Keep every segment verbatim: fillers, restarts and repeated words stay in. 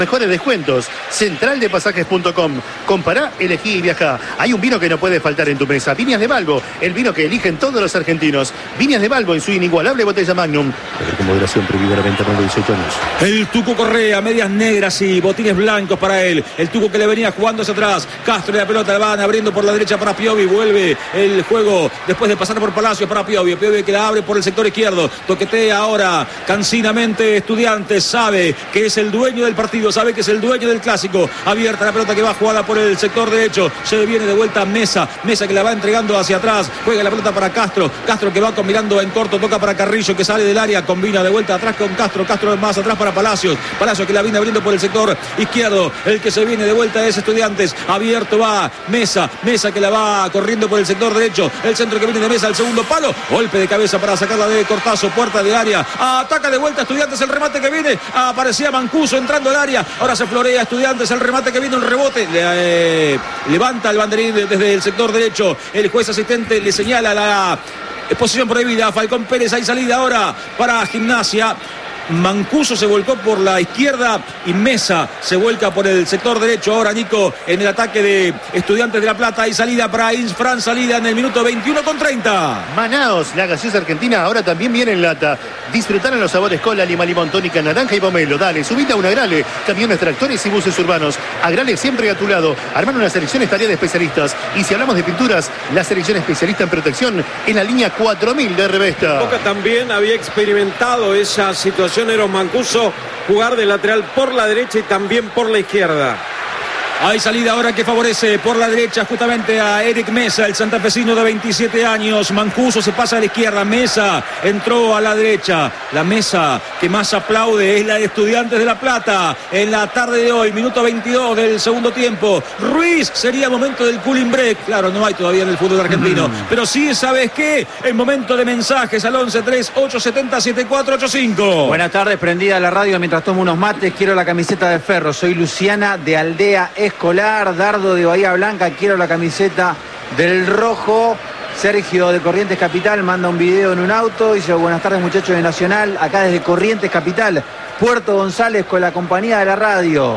Mejores descuentos. central de pasajes punto com. Compará, elegí y viajá. Hay un vino que no puede faltar en tu mesa. Viñas de Balbo, el vino que eligen todos los argentinos. Viñas de Balbo en su inigualable botella Magnum. Beber con moderación, prohibida la venta menor de dieciocho años. El Tuco Correa, medias negras y botines blancos para él. El Tuco que le venía jugando hacia atrás. Castro y la pelota la van abriendo por la derecha para Piovi. Vuelve el juego después de pasar por Palacios para Piovi. Piovi que la abre por el sector izquierdo. Toquetea ahora cansinamente Estudiantes. Sabe que es el dueño del partido. Sabe que es el dueño del clásico. Abierta la pelota que va jugada por el sector derecho. Se viene de vuelta Mesa. Mesa que la va entregando hacia atrás. Juega la pelota para Castro. Castro que va combinando en corto. Toca para Carrillo que sale del área. Combina de vuelta atrás con Castro. Castro más atrás para Palacios. Palacios que la viene abriendo por el sector izquierdo. El que se viene de vuelta es Estudiantes. Abierto va Mesa. Mesa que la va corriendo por el sector derecho. El centro que viene de Mesa al segundo palo. Golpe de cabeza para sacarla de Cortazo. Puerta de área. Ataca de vuelta Estudiantes. El remate que viene. Aparecía Mancuso entrando al área. Ahora se florea Estudiantes. El remate que viene. Un rebote. Le, eh, levanta el banderín desde el sector derecho. El juez asistente le señala la posición prohibida. Falcón Pérez. Hay salida ahora para Gimnasia. Mancuso se volcó por la izquierda y Mesa se vuelca por el sector derecho. Ahora Nico en el ataque de Estudiantes de La Plata. Hay salida para Insfran, salida en el minuto veintiuno con treinta. Manaos, la gaseosa argentina ahora también viene en lata. Disfrutar en los sabores cola, lima, limón, tónica, naranja y pomelo. Dale, subite a un Agrale, camiones, tractores y buses urbanos. Agrale siempre a tu lado. Armar una selección es tarea de especialistas. Y si hablamos de pinturas, la selección especialista en protección en la línea cuatro mil de Revesta. Boca también había experimentado esa situación. Eros Mancuso jugar de lateral por la derecha y también por la izquierda. Hay salida ahora que favorece por la derecha justamente a Eric Mesa, el santafesino de veintisiete años. Mancuso se pasa a la izquierda. Mesa entró a la derecha. La Mesa que más aplaude es la de Estudiantes de La Plata. En la tarde de hoy, minuto veintidós del segundo tiempo. Ruiz, sería momento del cooling break. Claro, no hay todavía en el fútbol argentino. Mm. Pero sí, ¿sabes qué? El momento de mensajes al once tres ocho siete cero siete cuatro ocho cinco. Buenas tardes, prendida la radio mientras tomo unos mates. Quiero la camiseta de Ferro. Soy Luciana de Aldea Escolar. Dardo de Bahía Blanca. Quiero la camiseta del Rojo. Sergio de Corrientes Capital manda un video en un auto. Dice: buenas tardes muchachos de Nacional. Acá desde Corrientes Capital. Puerto González con la compañía de la radio.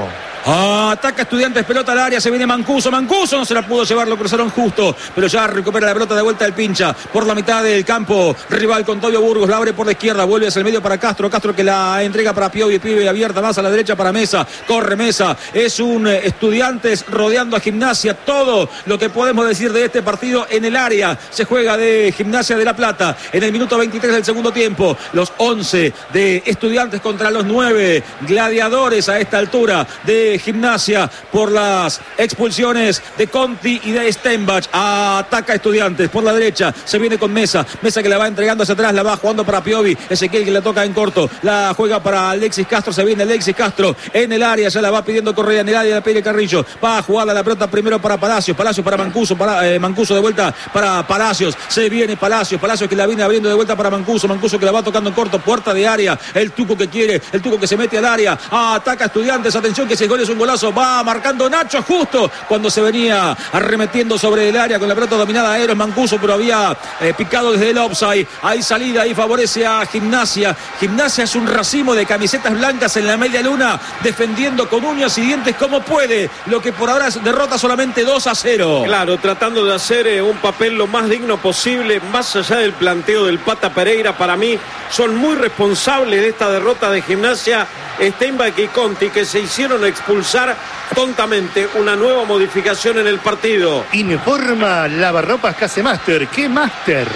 Ataca Estudiantes, pelota al área, se viene Mancuso, Mancuso no se la pudo llevar, lo cruzaron justo, pero ya recupera la pelota de vuelta del pincha, por la mitad del campo, rival con Tobio Burgos, la abre por la izquierda, vuelve hacia el medio para Castro, Castro que la entrega para Piovi, Piovi abierta más a la derecha para Mesa, corre Mesa, es un Estudiantes rodeando a Gimnasia, todo lo que podemos decir de este partido en el área, se juega de Gimnasia de La Plata, en el minuto veintitrés del segundo tiempo, los once de Estudiantes contra los nueve gladiadores a esta altura de Gimnasia por las expulsiones de Conti y de Stenbach. Ataca Estudiantes por la derecha, se viene con Mesa, Mesa que la va entregando hacia atrás, la va jugando para Piovi, Ezequiel que la toca en corto, la juega para Alexis Castro, se viene Alexis Castro en el área, ya la va pidiendo Correa, en el área la pide Carrillo, va a jugar la pelota primero para Palacios, Palacios para Mancuso, para, eh, Mancuso de vuelta para Palacios, se viene Palacios, Palacios que la viene abriendo de vuelta para Mancuso, Mancuso que la va tocando en corto, puerta de área, el Tuco que quiere, el Tuco que se mete al área, ataca Estudiantes, atención que ese gol es un golazo, va marcando Nacho justo cuando se venía arremetiendo sobre el área con la pelota dominada a Eros Mancuso, pero había eh, picado desde el offside. Hay salida y favorece a Gimnasia. Gimnasia es un racimo de camisetas blancas en la media luna, defendiendo con uñas y dientes como puede, lo que por ahora es derrota solamente dos a cero. Claro, tratando de hacer eh, un papel lo más digno posible, más allá del planteo del Pata Pereira. Para mí son muy responsables de esta derrota de Gimnasia Steinbach y Conti, que se hicieron expulsar tontamente. Una nueva modificación en el partido. Informa Lavarropas Casemaster. ¿Qué Master?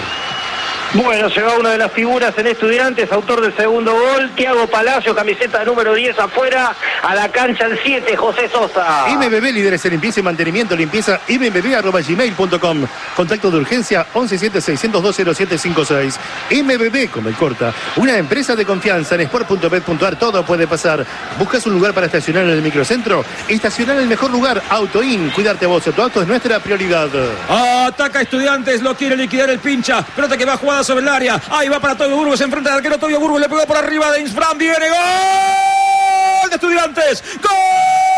Bueno, se va una de las figuras en Estudiantes, autor del segundo gol, Thiago Palacio, camiseta número diez afuera, a la cancha el siete, José Sosa. M B B, líderes en limpieza y mantenimiento, limpieza m b b arroba gmail punto com. Contacto de urgencia once siete seiscientos dos cero siete cinco seis. M B B, como el corta, una empresa de confianza. En sport punto bet punto a r todo puede pasar. ¿Buscas un lugar para estacionar en el microcentro? Estacionar en el mejor lugar, AutoIn. Cuidarte vos y tu auto es nuestra prioridad. Ataca Estudiantes, lo quiere liquidar el pincha, pelota que va jugada sobre el área, ahí va para Tobio Burgos, enfrente al arquero Tobio Burgos, le pegó por arriba de Insfran, viene gol de Estudiantes, gol